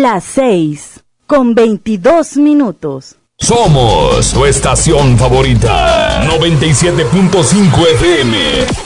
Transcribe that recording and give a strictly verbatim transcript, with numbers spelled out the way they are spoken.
Las seis con veintidós minutos. Somos tu estación favorita. noventa y siete punto cinco F M.